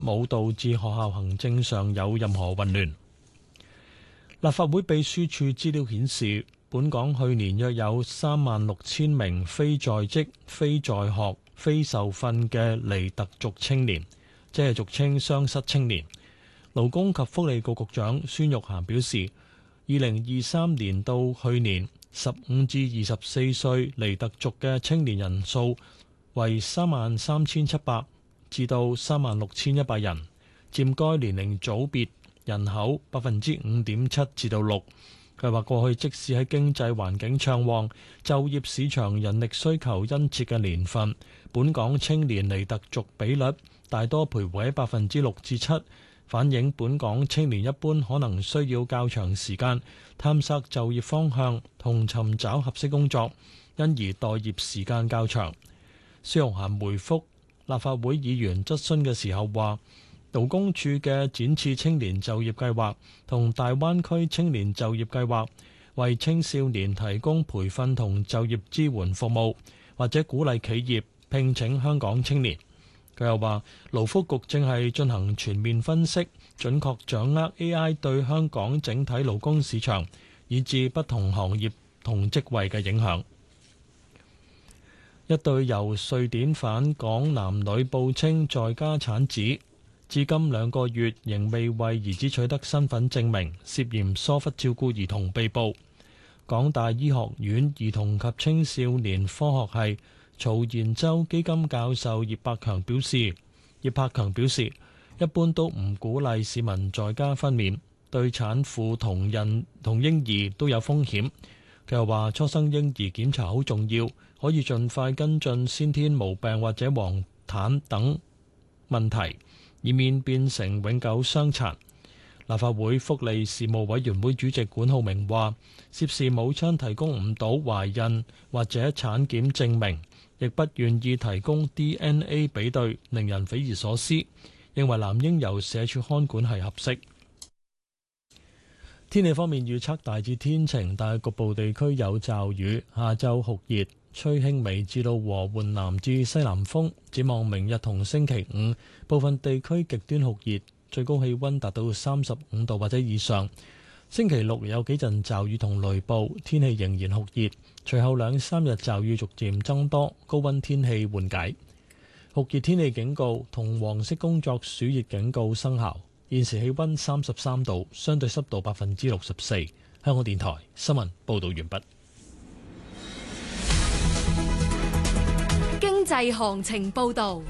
冇導致學校行政上有任何混亂。立法會秘書處資料顯示，本港去年約有36,000名非在職、非在學、非受訓嘅尼特族青年，即係俗稱雙失青年。勞工及福利局局長孫玉菡表示，2023年到去年15至24歲尼特族嘅青年人數為33,700至到36,100人，佔該年齡組別人口5.7%至到6%。佢話過去即使喺經濟環境暢旺、就業市場人力需求殷切嘅年份，本港青年尼特族比率大多徘徊喺6%至7%，反映本港青年一般可能需要較長時間探索就業方向同尋找合適工作，因而待業時間較長。孫玉菡回覆立法會議員質詢嘅時候話，勞工處嘅展翅青年就業計劃同大灣區青年就業計劃為青少年提供培訓同就業支援服務，或者鼓勵企業聘請香港青年。佢又話，勞福局正係進行全面分析，準確掌握 AI 對香港整體勞工市場以至不同行業同職位嘅影響。一對由瑞典返港男女報稱在家產子，至今2個月仍未為兒子取得身份證明，涉嫌疏忽照顧兒童被捕。港大醫學院兒童及青少年科學系曹延洲基金教授葉柏強表示，一般都唔鼓勵市民在家分娩，對產婦同嬰兒都有風險。佢又話，初生嬰兒檢查好重要，可以盡快跟進先天毛病或者黃疸等問題，以免變成永久傷殘。立法會福利事務委員會主席管浩明話，涉事母親提供唔到懷孕或者產檢證明，亦不願意提供 DNA 比對，令人匪夷所思，認為男嬰由社署看管係合適。天氣方面預測大致天晴，但係局部地區有驟雨，下晝酷熱，吹輕微至到和緩南至西南風。展望明日同星期五，部分地區極端酷熱，最高氣溫達到35度或者以上。星期六有幾陣驟雨同雷暴，天氣仍然酷熱。隨後2-3日驟雨逐漸增多，高溫天氣緩解。酷熱天氣警告同黃色工作暑熱警告生效。現時氣溫33度，相對濕度64%。香港電台新聞報道完畢。 經濟行情報道。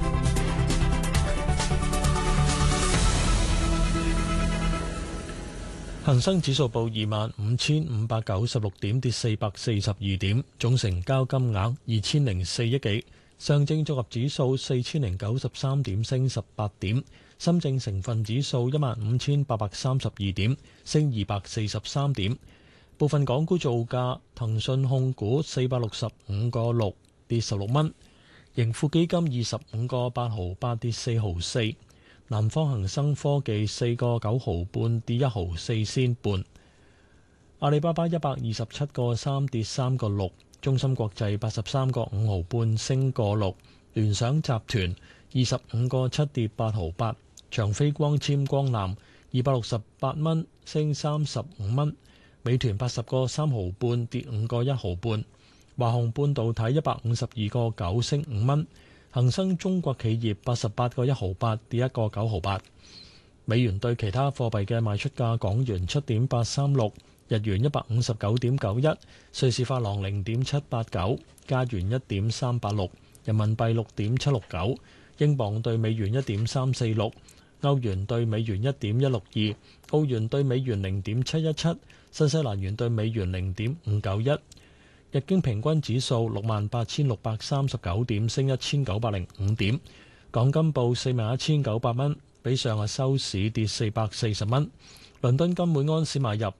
恒生指數報25,596點，跌442點，總成交金額2,004億幾。上證綜合指數4,093點，升18點。深證成分指數15,832點，升243點。部分港股造價：騰訊控股465個6，跌16蚊；盈富基金25個8毫8，跌4毫4；南方恒生科技4個9毫半，跌1毫4仙半；阿里巴巴127個3，跌3個6；中芯國際83個5毫半，升個6；聯想集團25個7，跌8毫8；長飛光纖光纜268蚊，升35蚊；美團80個3毫半，跌5個1毫半；華虹半導體152個9，升5蚊；恒生中國企業88個1毫8，跌1個9毫8。美元對其他貨幣嘅賣出價：港元7.836，日元159.91，瑞士法郎0.789，加元1.386，人民幣6.769，英鎊對美元1.346，歐元對美元1.162，澳元對美元0.717，新西蘭元對美元0.591。日經平均指數68,639點，升1,905點。港金報41,900蚊，比上日收市跌440蚊。倫敦金每安士買入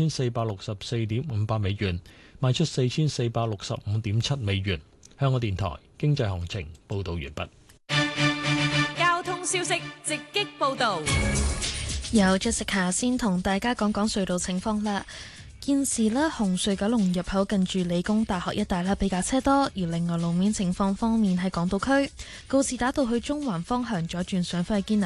4,464.58美元，賣出4,465.7美元。香港電台經濟行情報導完畢。 交通消息直擊報導， 由 Jessica 先同大家講講隧道情況啦。 現時呢，紅隧九龍入口近住理工大學一帶呢比較車多，而另外路面情況方面喺港島區告士打道去中環方向左轉上返去堅拿